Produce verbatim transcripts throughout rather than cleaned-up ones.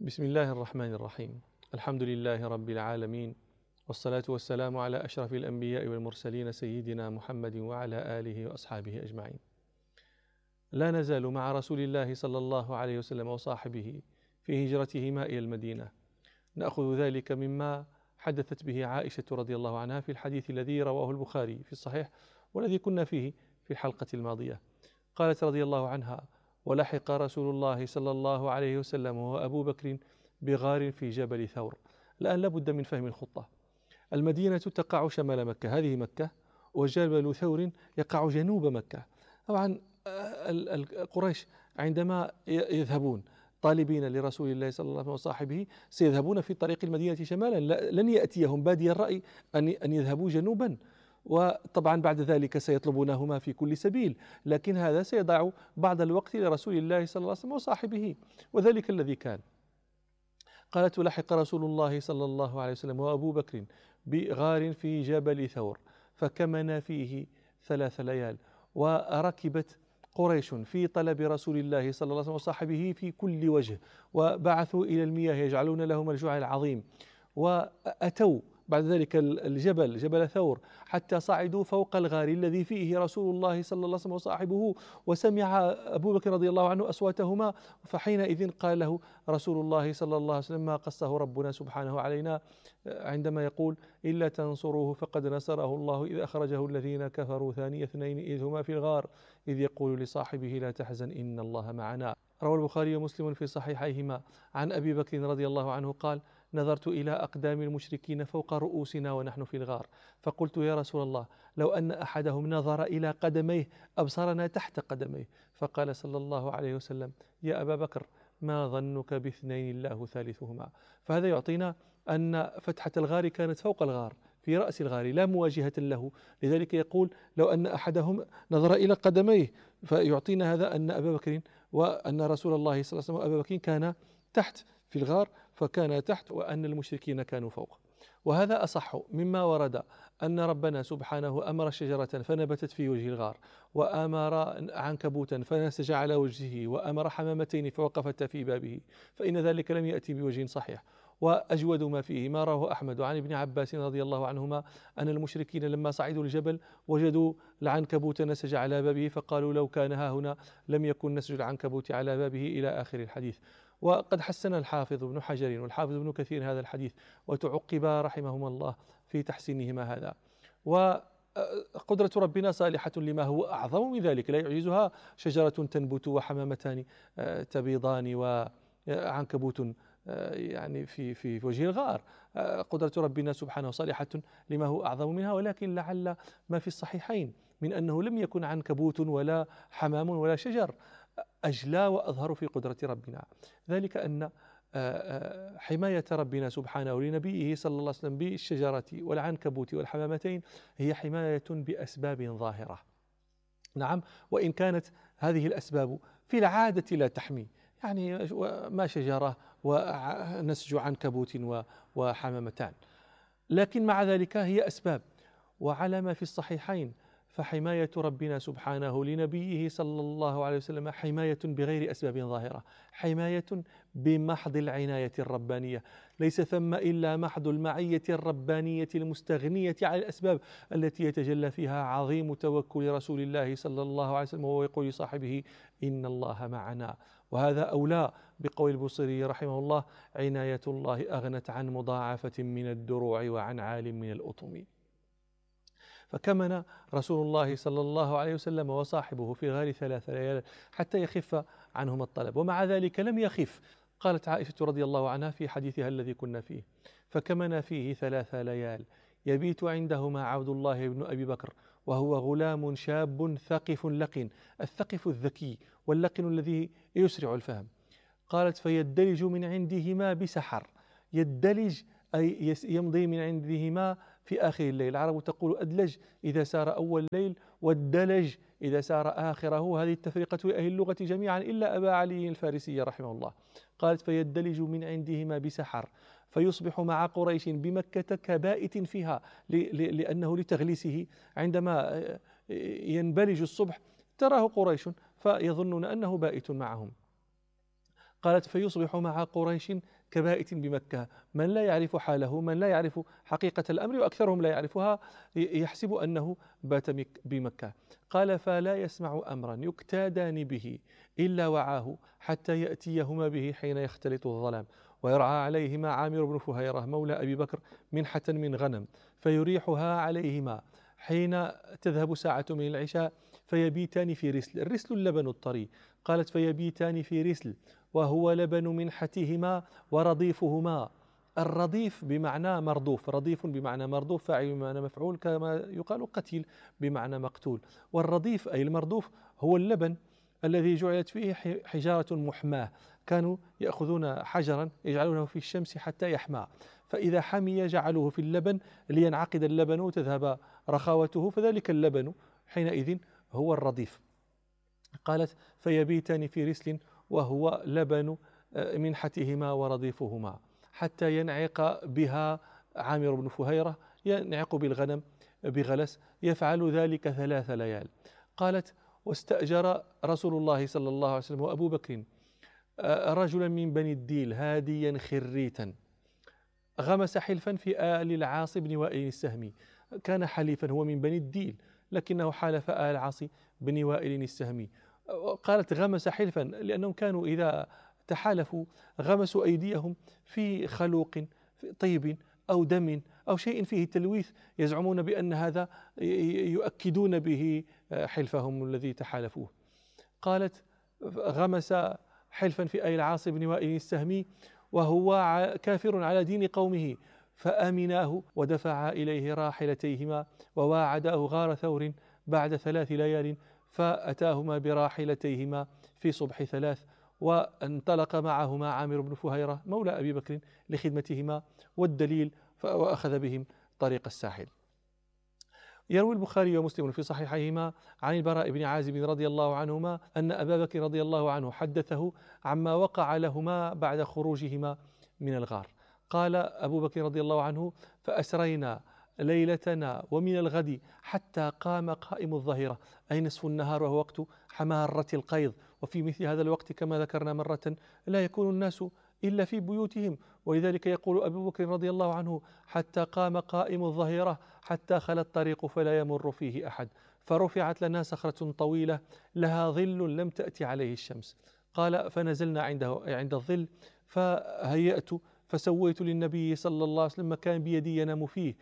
بسم الله الرحمن الرحيم. الحمد لله رب العالمين، والصلاة والسلام على أشرف الأنبياء والمرسلين سيدنا محمد وعلى آله وأصحابه أجمعين. لا نزال مع رسول الله صلى الله عليه وسلم وصاحبه في هجرتهما إلى المدينة، نأخذ ذلك مما حدثت به عائشة رضي الله عنها في الحديث الذي رواه البخاري في الصحيح والذي كنا فيه في الحلقة الماضية. قالت رضي الله عنها: ولحق رسول الله صلى الله عليه وسلم وأبو بكر بغار في جبل ثور. الآن لابد من فهم الخطة. المدينة تقع شمال مكة، هذه مكة، وجبل ثور يقع جنوب مكة. طبعا قريش عندما يذهبون طالبين لرسول الله صلى الله عليه وسلم وصاحبه سيذهبون في طريق المدينة شمالا، لن يأتيهم بادي الرأي أن يذهبوا جنوبا، وطبعا بعد ذلك سيطلبونهما في كل سبيل، لكن هذا سيضع بعض الوقت لرسول الله صلى الله عليه وسلم وصاحبه، وذلك الذي كان. قالت: ولحق رسول الله صلى الله عليه وسلم وأبو بكر بغار في جبل ثور فكمن فيه ثلاث ليال. وركبت قريش في طلب رسول الله صلى الله عليه وسلم وصاحبه في كل وجه، وبعثوا إلى المياه يجعلون لهم الجوع العظيم، وأتوا بعد ذلك الجبل جبل ثور حتى صعدوا فوق الغار الذي فيه رسول الله صلى الله عليه وسلم وصاحبه، وسمع أبو بكر رضي الله عنه أصواتهما، فحينئذ قال له رسول الله صلى الله عليه وسلم: ما قصه ربنا سبحانه علينا عندما يقول: إلا تنصروه فقد نصره الله إذ أخرجه الذين كفروا ثاني اثنين إذ هما في الغار إذ يقول لصاحبه لا تحزن إن الله معنا. روى البخاري ومسلم في صحيحيهما عن أبي بكر رضي الله عنه قال: نظرت إلى أقدام المشركين فوق رؤوسنا ونحن في الغار، فقلت: يا رسول الله، لو أن أحدهم نظر إلى قدميه أبصرنا تحت قدميه. فقال صلى الله عليه وسلم: يا أبا بكر، ما ظنك باثنين الله ثالثهما. فهذا يعطينا أن فتحة الغار كانت فوق الغار في رأس الغار لا مواجهة له، لذلك يقول: لو أن أحدهم نظر إلى قدميه، فيعطينا هذا أن أبا بكر وأن رسول الله صلى الله عليه وسلم وأبا بكر كان تحت في الغار، فكان تحت، وأن المشركين كانوا فوق. وهذا أصح مما ورد أن ربنا سبحانه أمر شجرة فنبتت في وجه الغار، وأمر عنكبوتا فنسج على وجهه، وأمر حمامتين فوقفتا في بابه، فإن ذلك لم يأتي بوجه صحيح. وأجود ما فيه ما رواه أحمد عن ابن عباس رضي الله عنهما أن المشركين لما صعدوا الجبل وجدوا العنكبوت نسج على بابه، فقالوا: لو كان ها هنا لم يكن نسج العنكبوت على بابه، إلى آخر الحديث. وقد حسن الحافظ ابن حجر والحافظ ابن كثير هذا الحديث، وتعقبا رحمهما الله في تحسينهما هذا. وقدرة ربنا صالحة لما هو أعظم من ذلك، لا يعجزها شجرة تنبت وحمامتان تبيضان وعنكبوت يعني في في وجه الغار. قدرة ربنا سبحانه صالحة لما هو أعظم منها، ولكن لعل ما في الصحيحين من أنه لم يكن عنكبوت ولا حمام ولا شجر أجلى وأظهر في قدرة ربنا، ذلك أن حماية ربنا سبحانه لنبيه صلى الله عليه وسلم بالشجرة والعنكبوت والحمامتين هي حماية بأسباب ظاهرة. نعم، وإن كانت هذه الأسباب في العادة لا تحمي، يعني ما شجرة ونسج عنكبوت وحمامتان، لكن مع ذلك هي أسباب. وعلى ما في الصحيحين فحماية ربنا سبحانه لنبيه صلى الله عليه وسلم حماية بغير أسباب ظاهرة، حماية بمحض العناية الربانية، ليس ثم إلا محض المعية الربانية المستغنية عن الأسباب التي يتجلى فيها عظيم توكل رسول الله صلى الله عليه وسلم، وهو يقول لصاحبه: إن الله معنا. وهذا أولى بقول البوصيري رحمه الله: عناية الله أغنت عن مضاعفة من الدروع وعن عال من الأطم. فكمن رسول الله صلى الله عليه وسلم وصاحبه في غار ثلاث ليال حتى يخف عنهما الطلب، ومع ذلك لم يخف. قالت عائشة رضي الله عنها في حديثها الذي كنا فيه: فكمن فيه ثلاث ليال يبيت عندهما عبد الله بن أبي بكر وهو غلام شاب ثقف لقن، الثقف الذكي واللقن الذي يسرع الفهم. قالت: فيدلج من عندهما بسحر، يدلج أي يمضي من عندهما في آخر الليل. العرب تقول أدلج إذا سار أول الليل، والدلج إذا سار آخره. هذه التفرقة لأهل اللغة جميعا إلا أبا علي الفارسي رحمه الله. قالت: فيدلج من عندهما بسحر فيصبح مع قريش بمكة كبائت فيها، لأنه لتغليسه عندما ينبلج الصبح تراه قريش فيظنون أنه بائت معهم. قالت فيصبح مع قريش كبائت بمكة، من لا يعرف حاله، من لا يعرف حقيقة الأمر وأكثرهم لا يعرفها يحسب أنه بات بمكة. قال فلا يسمع أمرا يكتادان به إلا وعاه حتى يأتيهما به حين يختلط الظلام، ويرعى عليهما عامر بن فهيرة مولى أبي بكر منحة من غنم، فيريحها عليهما حين تذهب ساعة من العشاء، فيبيتان في رسل. الرسل اللبن الطري. قالت فيبيتان في رسل وهو لبن منحتهما ورضيفهما. الرضيف بمعنى مرضوف، رضيف بمعنى مرضوف، فاعل بمعنى مفعول، كما يقال قتيل بمعنى مقتول. والرضيف أي المرضوف هو اللبن الذي جعلت فيه حجارة محماة، كانوا يأخذون حجرا يجعلونه في الشمس حتى يحمى، فإذا حمي جعلوه في اللبن لينعقد اللبن وتذهب رخاوته، فذلك اللبن حينئذ هو الرضيف. قالت فيبيتان في رسل وهو لبن منحتهما ورضيفهما حتى ينعق بها عامر بن فهيرة، ينعق بالغنم بغلس، يفعل ذلك ثلاث ليال. قالت واستأجر رسول الله صلى الله عليه وسلم وأبو بكر رجلا من بني الديل هاديا خريتا، غمس حلفا في آل العاص بن وائل السهمي، كان حليفا هو من بني الديل لكنه حالف آل العاص بن وائل السهمي. قالت غمس حلفا لأنهم كانوا إذا تحالفوا غمسوا أيديهم في خلوق طيب أو دم أو شيء فيه تلويث، يزعمون بأن هذا يؤكدون به حلفهم الذي تحالفوه. قالت غمس حلفا في آل العاص بن وائل السهمي وهو كافر على دين قومه، فآمناه ودفع إليه راحلتيهما وواعداه غار ثور بعد ثلاث ليال، فأتاهما براحلتيهما في صبح ثلاث، وانطلق معهما عامر بن فهيرة مولى أبي بكر لخدمتهما والدليل، وأخذ بهم طريق الساحل. يروي البخاري ومسلم في صحيحيهما عن البراء بن عازب رضي الله عنهما أن أبا بكر رضي الله عنه حدثه عما وقع لهما بعد خروجهما من الغار. قال أبو بكر رضي الله عنه فأسرينا ليلتنا ومن الغد حتى قام قائم الظهيرة، أي نصف النهار وهو وقت حمارة القيظ، وفي مثل هذا الوقت كما ذكرنا مرة لا يكون الناس إلا في بيوتهم، ولذلك يقول أبو بكر رضي الله عنه حتى قام قائم الظهيرة حتى خلى الطريق فلا يمر فيه أحد، فرفعت لنا صخرة طويلة لها ظل لم تأتي عليه الشمس. قال فنزلنا عنده عند الظل، فهيأت فسويت للنبي صلى الله عليه وسلم مكان بيدي ينام فيه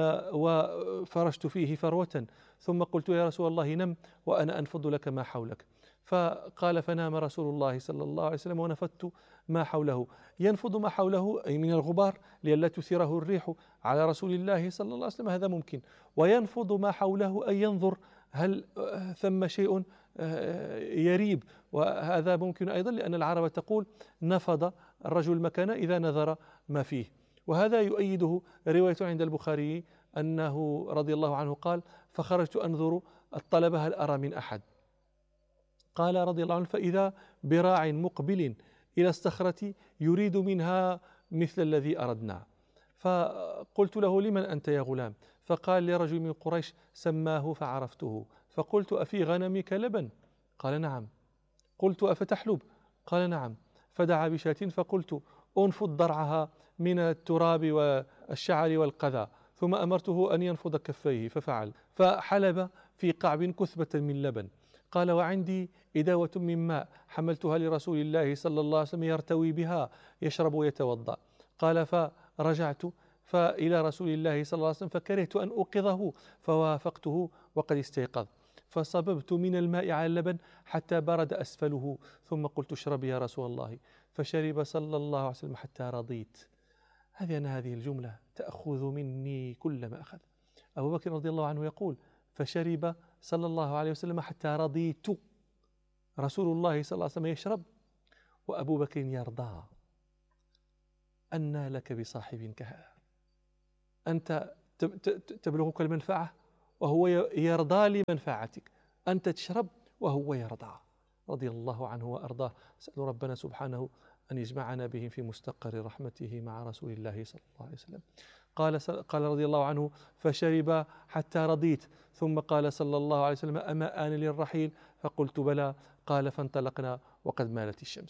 وفرشت فيه فروة، ثم قلت يا رسول الله نم وأنا أنفض لك ما حولك. فقال فنام رسول الله صلى الله عليه وسلم ونفضت ما حوله. ينفض ما حوله أي من الغبار لئلا تثيره الريح على رسول الله صلى الله عليه وسلم، هذا ممكن. وينفض ما حوله أي ينظر هل ثم شيء يريب، وهذا ممكن أيضا لأن العرب تقول نفض الرجل المكان إذا نظر ما فيه. وهذا يؤيده رواية عند البخاري أنه رضي الله عنه قال فخرجت أنظر الطلبة هل أرى من أحد. قال رضي الله عنه فإذا براع مقبل إلى الصخرة يريد منها مثل الذي أردنا، فقلت له لمن أنت يا غلام؟ فقال لرجل من قريش سماه فعرفته، فقلت أفي غنمك لبن؟ قال نعم. قلت أفتحلب؟ قال نعم. فدعا بشاة فقلت أنفض ضرعها من التراب والشعر والقذى، ثم أمرته أن ينفض كفيه ففعل، فحلب في قعب كثبة من لبن. قال وعندي إداوة من ماء حملتها لرسول الله صلى الله عليه وسلم يرتوي بها يشرب ويتوضأ. قال فرجعت فإلى رسول الله صلى الله عليه وسلم فكرهت أن أوقظه فوافقته وقد استيقظ، فصببت من الماء على اللبن حتى برد أسفله، ثم قلت اشرب يا رسول الله، فشرب صلى الله عليه وسلم حتى رضيت. هذه أن هذه الجملة تأخذ مني كل ما أخذ. أبو بكر رضي الله عنه يقول فشرب صلى الله عليه وسلم حتى رضيت، رسول الله صلى الله عليه وسلم يشرب وأبو بكر يرضى. أنى لك بصاحب كهذا، أنت تبلغك المنفعة وهو يرضى لمنفعتك، أنت تشرب وهو يرضى، رضي الله عنه وأرضاه. أسأل ربنا سبحانه أن يجمعنا بهم في مستقر رحمته مع رسول الله صلى الله عليه وسلم. قال قال رضي الله عنه فشرب حتى رضيت، ثم قال صلى الله عليه وسلم أما آن للرحيل؟ فقلت بلى. قال فانطلقنا وقد مالت الشمس.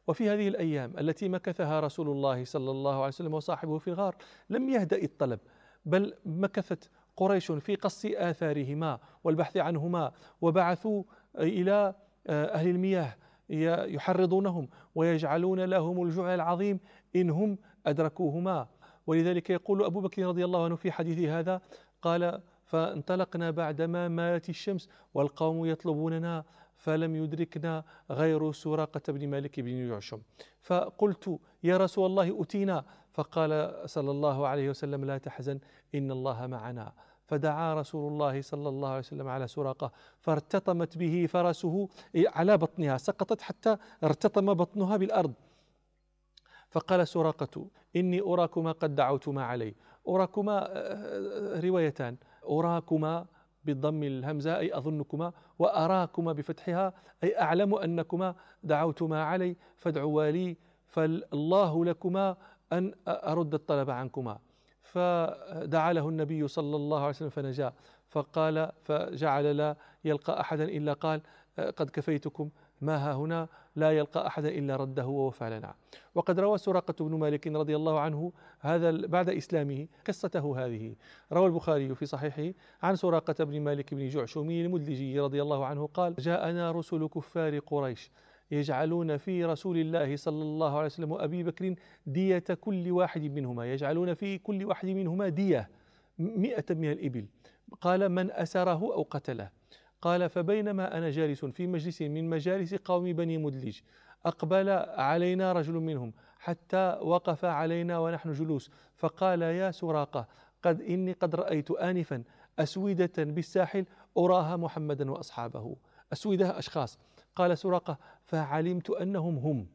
وفي هذه الأيام التي مكثها رسول الله صلى الله عليه وسلم وصاحبه في الغار لم يهدأ الطلب، بل مكثت قريش في قص آثارهما والبحث عنهما، وبعثوا إلى أهل المياه يحرضونهم ويجعلون لهم الجوع العظيم إن هم أدركوهما. ولذلك يقول أبو بكر رضي الله عنه في حديثه هذا، قال: فانطلقنا بعدما مالت الشمس والقوم يطلبوننا فلم يدركنا غير سراقة بن مالك بن جعشم، فقلت: يا رسول الله أتينا، فقال صلى الله عليه وسلم: لا تحزن إن الله معنا. فدعا رسول الله صلى الله عليه وسلم على سراقة فارتطمت به فرسه على بطنها، سقطت حتى ارتطم بطنها بالأرض. فقال سراقة: إني أراكما قد دعوتما علي. أراكما روايتان: أراكما بضم الهمزة أي أظنكما، وأراكما بفتحها أي أعلم أنكما دعوتما علي، فادعوا لي فالله لكما أن أرد الطلب عنكما. فدعا له النبي صلى الله عليه وسلم فنجا، فقال فجعل لا يلقى أحدا إلا قال: قد كفيتكم ما ها هنا، لا يلقى أحدا إلا رده ووفى لنا. وقد روى سراقة بن مالك رضي الله عنه هذا بعد إسلامه قصته هذه. روى البخاري في صحيحه عن سراقة بن مالك بن جعشم المدلجي رضي الله عنه قال: جاءنا رسل كفار قريش يجعلون في رسول الله صلى الله عليه وسلم وأبي بكر دية كل واحد منهما، يجعلون في كل واحد منهما دية مئة من الإبل. قال: من أسره أو قتله. قال: فبينما أنا جالس في مجلس من مجالس قوم بني مدلج أقبل علينا رجل منهم حتى وقف علينا ونحن جلوس، فقال: يا سراقة، قد إني قد رأيت آنفا أسودة بالساحل أراها محمدا وأصحابه. أسودة أشخاص. قال سراقة: فعلمت أنهم هم،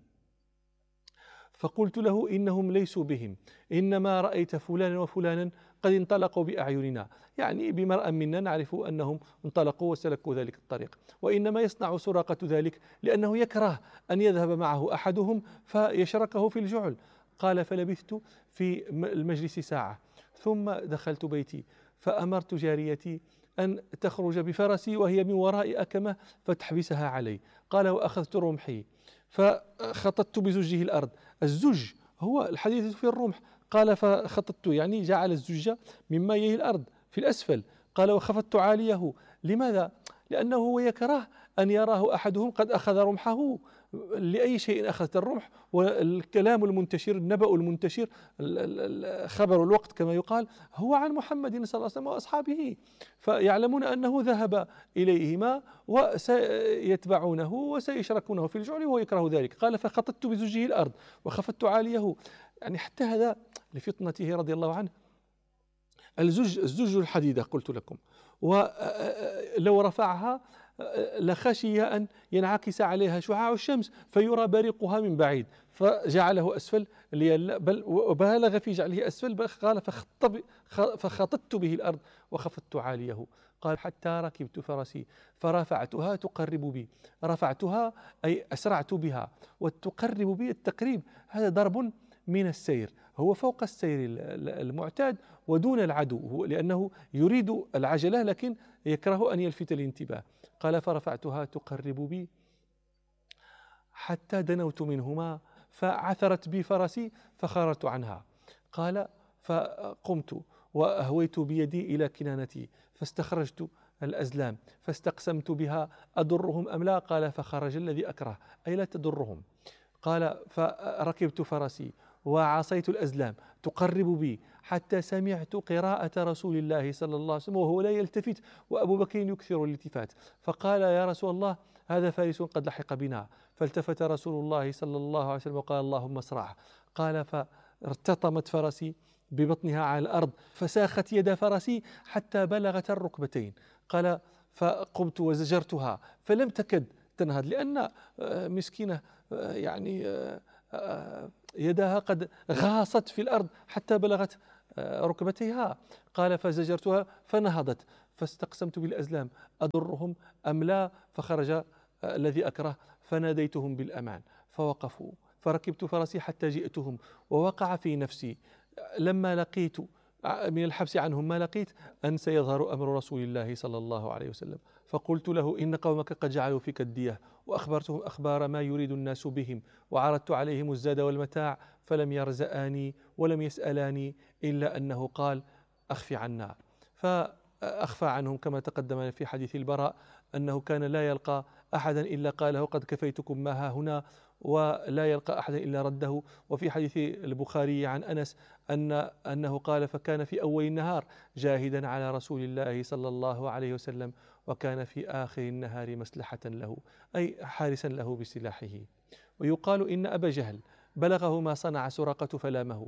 فقلت له: إنهم ليسوا بهم، إنما رأيت فلانا وفلانا قد انطلقوا بأعيننا، يعني بمرأى منا نعرف أنهم انطلقوا وسلكوا ذلك الطريق، وإنما يصنع سراقة ذلك لأنه يكره أن يذهب معه أحدهم فيشركه في الجعل. قال: فلبثت في المجلس ساعة ثم دخلت بيتي فأمرت جاريتي أن تخرج بفرسي وهي من وراء أكمة فتحبسها علي. قال: وأخذت رمحي فخططت بزجه الأرض. الزج هو الحديث في الرمح. قال: فخططت يعني جعل الزج مما يلي الأرض في الأسفل. قال: وخفضت عاليه. لماذا؟ لأنه هو يكره أن يراه أحدهم قد أخذ رمحه. لأي شيء أخذت الرمح؟ والكلام المنتشر، النبأ المنتشر، خبر الوقت كما يقال، هو عن محمد صلى الله عليه وسلم وأصحابه، فيعلمون أنه ذهب إليهما وسيتبعونه وسيشركونه في الجعل وهو يكره ذلك. قال: فخططت بزجه الأرض وخفضت عاليه، يعني حتى هذا لفطنته رضي الله عنه. الزج الزج الحديدة قلت لكم، ولو رفعها لخشي أن ينعكس عليها شعاع الشمس فيرى بريقها من بعيد، فجعله أسفل بل وبالغ في جعله أسفل. بل قال: فخططت به الأرض وخفضت عاليه. قال: حتى ركبت فرسي فرفعتها تقرب بي. رفعتها أي أسرعت بها، والتقرب بي التقريب هذا ضرب من السير، هو فوق السير المعتاد ودون العدو، لأنه يريد العجلة لكن يكره أن يلفت الانتباه. قال: فرفعتها تقرب بي حتى دنوت منهما فعثرت بي فرسي فخرجت عنها. قال: فقمت وأهويت بيدي إلى كنانتي فاستخرجت الأزلام فاستقسمت بها أضرهم أم لا. قال: فخرج الذي أكره أي لا تضرهم. قال: فركبت فرسي وعصيت الأزلام تقرب بي حتى سمعت قراءة رسول الله صلى الله عليه وسلم وهو لا يلتفت وأبو بكر يكثر الالتفات. فقال: يا رسول الله، هذا فارس قد لحق بنا. فالتفت رسول الله صلى الله عليه وسلم وقال: اللهم اسرعه. قال: فارتطمت فرسي ببطنها على الأرض فساخت يد فرسي حتى بلغت الركبتين. قال: فقمت وزجرتها فلم تكد تنهض، لأن مسكينة يعني يدها قد غاصت في الأرض حتى بلغت ركبتيها. قال: فزجرتها فنهضت فاستقسمت بالأزلام أضرهم أم لا. فخرج الذي أكره فناديتهم بالأمان فوقفوا، فركبت فرسي حتى جئتهم، ووقع في نفسي لما لقيت من الحبس عنهم ما لقيت أن سيظهر أمر رسول الله صلى الله عليه وسلم. فقلت له إن قومك قد جعلوا فيك الدية، وأخبرتهم أخبار ما يريد الناس بهم، وعرضت عليهم الزاد والمتاع، فلم يرزآني ولم يسألاني إلا أنه قال أخفي عنا. فأخفى عنهم كما تقدم في حديث البراء أنه كان لا يلقى أحدا إلا قاله قد كفيتكم ما ها هنا، ولا يلقى أحدا إلا رده. وفي حديث البخاري عن أنس أن أنه قال فكان في أول النهار جاهدا على رسول الله صلى الله عليه وسلم، وكان في آخر النهار مسلحة له، أي حارسا له بسلاحه. ويقال إن أبا جهل بلغه ما صنع سراقة فلامه،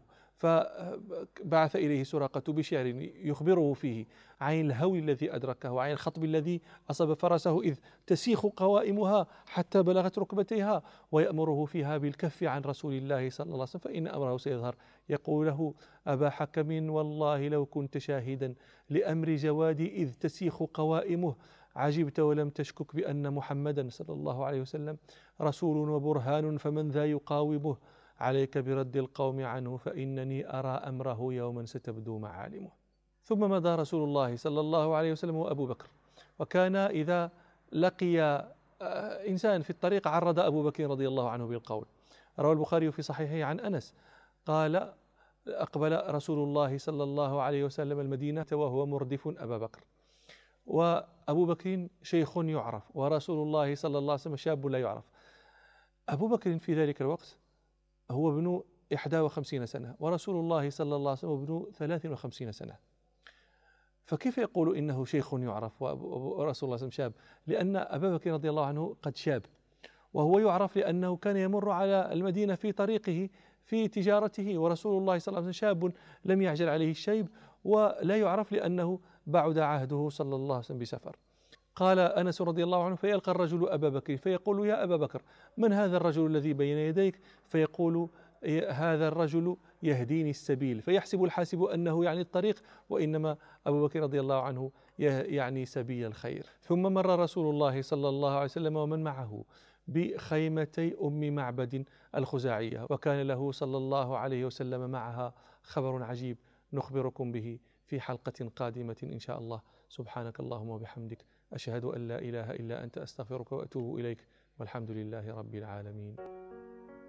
فبعث إليه سراقة بشعر يخبره فيه عن الهول الذي أدركه وعن الخطب الذي أصاب فرسه إذ تسيخ قوائمها حتى بلغت ركبتيها، ويأمره فيها بالكف عن رسول الله صلى الله عليه وسلم فإن أمره سيظهر. يقول له أبا حكم والله لو كنت شاهدا لأمر جوادي إذ تسيخ قوائمه عجبت ولم تشكك بأن محمدا صلى الله عليه وسلم رسول وبرهان، فمن ذا يقاومه؟ عليك برد القوم عنه فإنني أرى أمره يوما ستبدو معالمه. ثم مضى رسول الله صلى الله عليه وسلم وأبو بكر، وكان إذا لقي إنسان في الطريق عرض أبو بكر رضي الله عنه بالقول. روى البخاري في صحيحه عن أنس قال أقبل رسول الله صلى الله عليه وسلم المدينة وهو مردف أبا بكر، وأبو بكر شيخ يعرف ورسول الله صلى الله عليه وسلم شاب لا يعرف. أبو بكر في ذلك الوقت هو ابن إحدى وخمسين سنة، ورسول الله صلى الله عليه وسلم ابن ثلاث وخمسين سنة، فكيف يقول إنه شيخ يعرف ورسول الله صلى الله عليه وسلم شاب؟ لأن أبا بكر رضي الله عنه قد شاب، وهو يعرف لأنه كان يمر على المدينة في طريقه في تجارته، ورسول الله صلى الله عليه وسلم شاب لم يعجل عليه الشيب، ولا يعرف لأنه بعد عهده صلى الله عليه وسلم بسفر. قال أنس رضي الله عنه فيلقى الرجل أبا بكر فيقول يا أبا بكر من هذا الرجل الذي بين يديك؟ فيقول هذا الرجل يهديني السبيل، فيحسب الحاسب أنه يعني الطريق، وإنما أبو بكر رضي الله عنه يعني سبيل الخير. ثم مر رسول الله صلى الله عليه وسلم ومن معه بخيمتي أم معبد الخزاعية، وكان له صلى الله عليه وسلم معها خبر عجيب نخبركم به في حلقة قادمة إن شاء الله. سبحانك اللهم وبحمدك أشهد أن لا إله إلا أنت أستغفرك وأتوب إليك، والحمد لله رب العالمين.